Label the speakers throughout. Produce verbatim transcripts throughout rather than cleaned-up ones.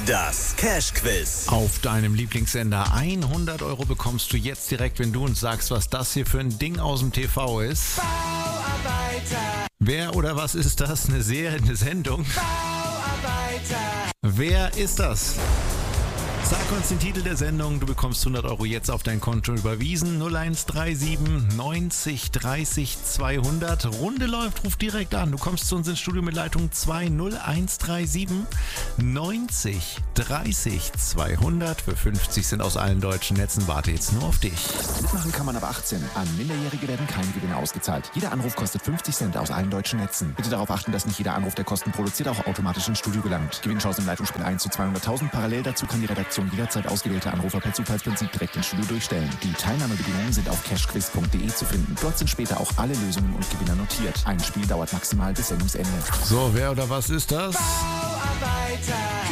Speaker 1: Das Cash-Quiz.
Speaker 2: Auf deinem Lieblingssender hundert Euro bekommst du jetzt direkt, wenn du uns sagst, was das hier für ein Ding aus dem T V ist.
Speaker 3: Bauarbeiter.
Speaker 2: Wer oder was ist das? Eine Serie, eine Sendung?
Speaker 3: Bauarbeiter.
Speaker 2: Wer ist das? Sag uns den Titel der Sendung, du bekommst hundert Euro jetzt auf dein Konto überwiesen. null eins drei sieben neunzig dreißig zweihundert. Runde läuft, ruf direkt an. Du kommst zu uns ins Studio mit Leitung zwei null eins drei sieben neunzig dreißig zweihundert. Für fünfzig sind aus allen deutschen Netzen. Warte jetzt nur auf dich.
Speaker 4: Mitmachen kann man ab achtzehn. An Minderjährige werden keine Gewinne ausgezahlt. Jeder Anruf kostet fünfzig Cent aus allen deutschen Netzen. Bitte darauf achten, dass nicht jeder Anruf, der Kosten produziert, auch automatisch ins Studio gelangt. Gewinnchance im Leitungsspiel eins zu zweihunderttausend. Parallel dazu kann die Redaktion jederzeit ausgewählte Anrufer per Zufallsprinzip direkt ins Studio durchstellen. Die Teilnahmebedingungen sind auf cashquiz punkt de zu finden. Dort sind später auch alle Lösungen und Gewinner notiert. Ein Spiel dauert maximal bis Sendungsende.
Speaker 2: So, wer oder was ist das?
Speaker 3: Bauarbeiter.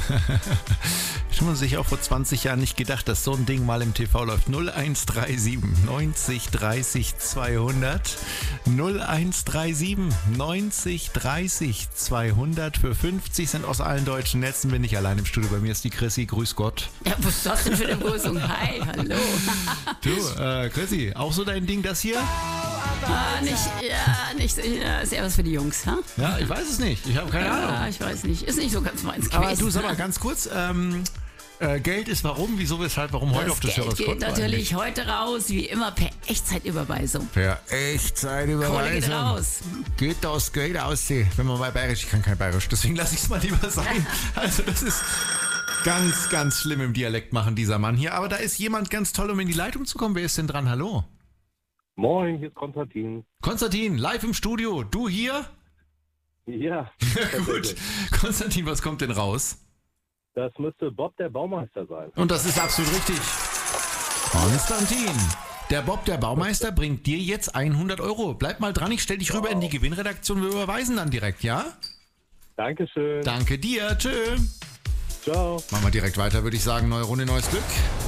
Speaker 2: Schon man sich auch vor zwanzig Jahren nicht gedacht, dass so ein Ding mal im T V läuft. null eins drei sieben neunzig dreißig zweihundert. null eins drei sieben neunzig dreißig zweihundert. Für fünfzig sind aus allen deutschen Netzen. Bin ich allein im Studio. Bei mir ist die Chrissy. Grüß Gott.
Speaker 5: Ja, was ist das denn für eine Begrüßung? Hi, hallo.
Speaker 2: Du, äh, Chrissy, auch so dein Ding, das hier?
Speaker 5: Ah, nicht, ja, nicht, ja, ist eher was für die Jungs, ha?
Speaker 2: Ja, ich weiß es nicht. Ich habe keine
Speaker 5: Ja,
Speaker 2: Ahnung.
Speaker 5: ich weiß nicht. Ist nicht so ganz meins gewesen.
Speaker 2: Aber du, sag mal ganz kurz, ähm, äh, Geld ist warum, wieso, weshalb, warum heute
Speaker 5: das
Speaker 2: auf das
Speaker 5: Geld geht
Speaker 2: Konto
Speaker 5: natürlich heute raus, wie immer, per Echtzeitüberweisung.
Speaker 2: Per Echtzeitüberweisung.
Speaker 5: Kohle geht raus.
Speaker 2: Geht das Geld aus, wenn man mal bayerisch, ich kann kein bayerisch, deswegen lasse ich es mal lieber sein. Also das ist ganz, ganz schlimm im Dialekt machen, dieser Mann hier. Aber da ist jemand ganz toll, um in die Leitung zu kommen. Wer ist denn dran? Hallo?
Speaker 6: Moin, hier ist Konstantin.
Speaker 2: Konstantin, live im Studio. Du hier?
Speaker 6: Ja.
Speaker 2: Ja, gut. Konstantin, was kommt denn raus?
Speaker 6: Das müsste Bob der Baumeister sein.
Speaker 2: Und das ist absolut richtig. Konstantin, der Bob der Baumeister bringt dir jetzt hundert Euro. Bleib mal dran, ich stell dich rüber in die Gewinnredaktion. Wir überweisen dann direkt, ja?
Speaker 6: Dankeschön.
Speaker 2: Danke dir. Tschö.
Speaker 6: Ciao.
Speaker 2: Machen wir direkt weiter, würde ich sagen. Neue Runde, neues Glück.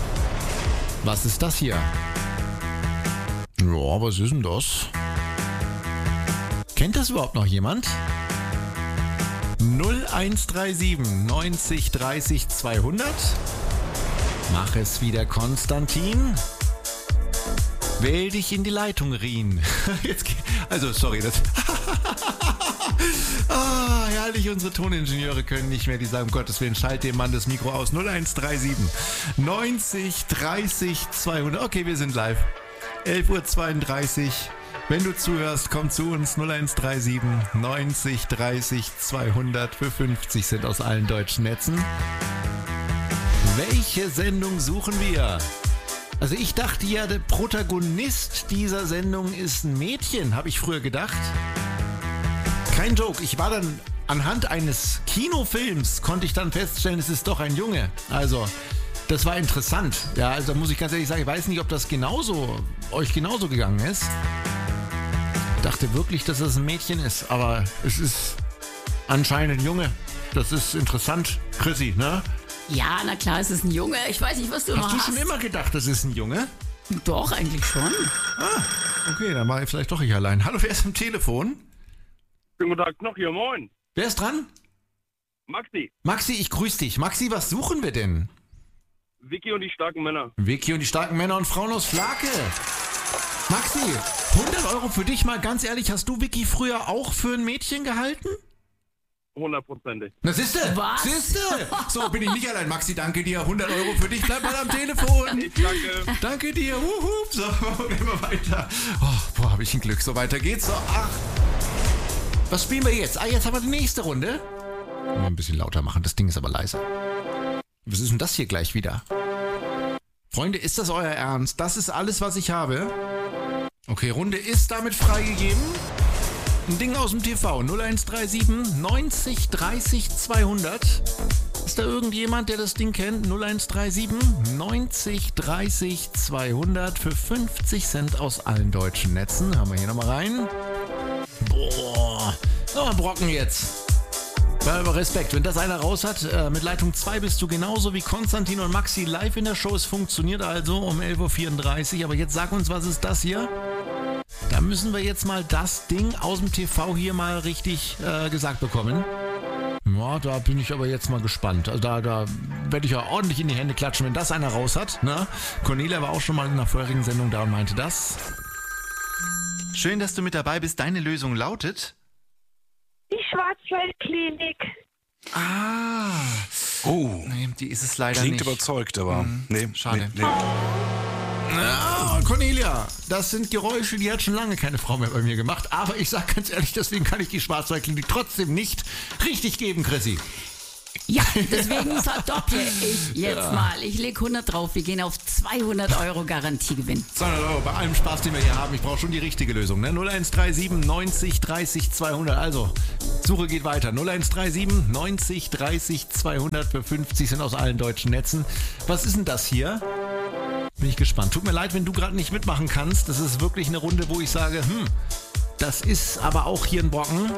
Speaker 2: Was ist das hier? Ja, was ist denn das? Kennt das überhaupt noch jemand? null eins drei sieben neunzig dreißig zweihundert. Mach es wieder, Konstantin. Wähl dich in die Leitung, Rien. Jetzt, also, sorry, das... Ah, herrlich, unsere Toningenieure können nicht mehr, die sagen, um Gottes Willen, schalt dem Mann das Mikro aus. null eins drei sieben neunzig dreißig zweihundert. Okay, wir sind live. elf Uhr zweiunddreißig. Wenn du zuhörst, komm zu uns. null eins drei sieben neunzig dreißig zweihundert. Für fünfzig sind aus allen deutschen Netzen. Welche Sendung suchen wir? Also ich dachte ja, der Protagonist dieser Sendung ist ein Mädchen, habe ich früher gedacht. Kein Joke, ich war dann anhand eines Kinofilms, konnte ich dann feststellen, es ist doch ein Junge. Also... Das war interessant. Ja, also muss ich ganz ehrlich sagen, ich weiß nicht, ob das genauso, euch genauso gegangen ist. Ich dachte wirklich, dass es ein Mädchen ist, aber es ist anscheinend ein Junge. Das ist interessant, Chrissy, ne?
Speaker 5: Ja, na klar, es ist ein Junge. Ich weiß nicht, was du
Speaker 2: Hast
Speaker 5: noch
Speaker 2: du
Speaker 5: hast.
Speaker 2: schon immer gedacht, das ist ein Junge?
Speaker 5: Doch, eigentlich schon.
Speaker 2: Ah, okay, dann war ich vielleicht doch ich allein. Hallo, wer ist am Telefon?
Speaker 6: Schönen guten Tag noch hier, moin.
Speaker 2: Wer ist dran?
Speaker 6: Maxi.
Speaker 2: Maxi, ich grüße dich. Maxi, was suchen wir denn?
Speaker 6: Vicky und die starken Männer.
Speaker 2: Vicky und die starken Männer und Frauen aus Flake. Maxi, hundert Euro für dich mal, ganz ehrlich, hast du Vicky früher auch für ein Mädchen gehalten?
Speaker 6: Hundertprozentig.
Speaker 2: Na siehste,
Speaker 5: Was?
Speaker 2: siehste. So, bin ich nicht allein. Maxi, danke dir. hundert Euro für dich. Bleib mal am Telefon.
Speaker 6: Ich danke.
Speaker 2: Danke dir. Wuhu. So, gehen wir weiter. Oh, boah, habe ich ein Glück. So, weiter geht's. So, ach. Was spielen wir jetzt? Ah, jetzt haben wir die nächste Runde. Mal ein bisschen lauter machen. Das Ding ist aber leise. Was ist denn das hier gleich wieder? Freunde, ist das euer Ernst? Das ist alles, was ich habe? Okay, Runde ist damit freigegeben. Ein Ding aus dem T V. null eins drei sieben neunzig dreißig zweihundert. Ist da irgendjemand, der das Ding kennt? null eins drei sieben neunzig dreißig zweihundert für fünfzig Cent aus allen deutschen Netzen. Haben wir hier nochmal rein. Boah. Nochmal Brocken jetzt. Aber Respekt, wenn das einer raus hat, äh, mit Leitung zwei bist du genauso wie Konstantin und Maxi live in der Show. Es funktioniert also um elf Uhr vierunddreißig. Aber jetzt sag uns, was ist das hier? Da müssen wir jetzt mal das Ding aus dem T V hier mal richtig äh, gesagt bekommen. Ja, da bin ich aber jetzt mal gespannt. Also da, da werde ich ja ordentlich in die Hände klatschen, wenn das einer raus hat. Ne? Cornelia war auch schon mal in einer vorherigen Sendung da und meinte das.
Speaker 1: Schön, dass du mit dabei bist. Deine Lösung lautet...
Speaker 7: Die Schwarzwaldklinik.
Speaker 1: Ah.
Speaker 8: Oh,
Speaker 1: Nee, die ist es leider
Speaker 8: klingt
Speaker 1: nicht.
Speaker 8: überzeugt, aber nee,
Speaker 1: schade.
Speaker 8: Nee, nee.
Speaker 2: Ja, Cornelia, das sind Geräusche, die hat schon lange keine Frau mehr bei mir gemacht. Aber ich sag ganz ehrlich, deswegen kann ich die Schwarzwaldklinik trotzdem nicht richtig geben, Chrissy.
Speaker 5: Ja, deswegen verdopple ich jetzt mal. Ich lege hundert drauf. Wir gehen auf zweihundert Euro Garantiegewinn.
Speaker 2: zweihundert Euro bei allem Spaß, den wir hier haben. Ich brauche schon die richtige Lösung. Ne? null eins drei sieben neunzig dreißig zweihundert. Also, Suche geht weiter. null eins drei sieben neunzig dreißig zweihundert für fünfzig sind aus allen deutschen Netzen. Was ist denn das hier? Bin ich gespannt. Tut mir leid, wenn du gerade nicht mitmachen kannst. Das ist wirklich eine Runde, wo ich sage, hm, das ist aber auch hier ein Brocken.